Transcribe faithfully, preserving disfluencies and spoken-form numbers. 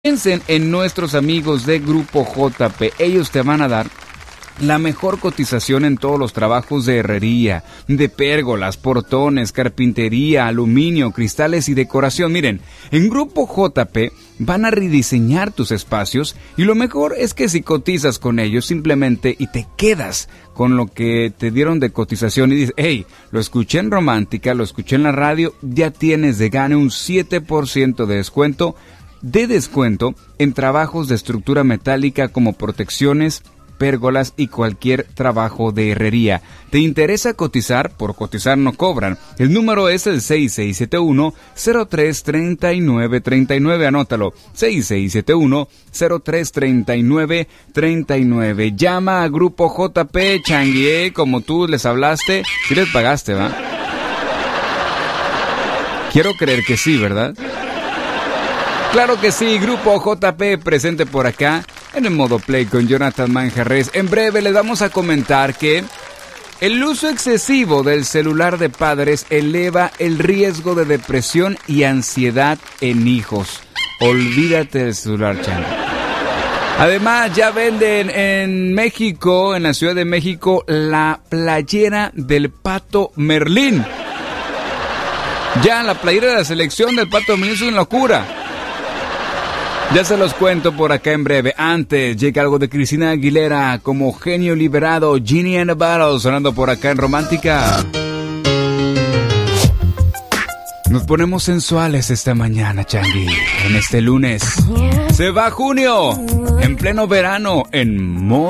Piensen en nuestros amigos de Grupo J P. Ellos te van a dar la mejor cotización en todos los trabajos de herrería, de pérgolas, portones, carpintería, aluminio, cristales y decoración. Miren, en Grupo J P van a rediseñar tus espacios y lo mejor es que si cotizas con ellos simplemente y te quedas con lo que te dieron de cotización y dices, hey, lo escuché en Romántica, lo escuché en la radio, ya tienes de gane un siete por ciento de descuento, de descuento en trabajos de estructura metálica como protecciones, pérgolas y cualquier trabajo de herrería. ¿Te interesa cotizar? Por cotizar no cobran. El número es el seis seis siete uno, cero tres tres nueve tres nueve. Anótalo. seis seis siete uno, cero tres tres nueve tres nueve. Llama a Grupo J P, Changi, ¿eh? Como tú les hablaste. Sí les pagaste, ¿va? Quiero creer que sí, ¿verdad? Claro que sí, Grupo J P presente por acá en el modo play con Jonathan Manjarres. En breve les vamos a comentar que el uso excesivo del celular de padres eleva el riesgo de depresión y ansiedad en hijos. Olvídate del celular, Chango. Además, ya venden en México, en la Ciudad de México, la playera del Pato Merlín. Ya, la playera de la selección del Pato Merlín es una locura. Ya se los cuento por acá en breve. Antes llega algo de Cristina Aguilera como Genio Liberado, Genie and the Battle, sonando por acá en Romántica. Nos ponemos sensuales esta mañana, Changi, en este lunes. Se va junio, en pleno verano, en modo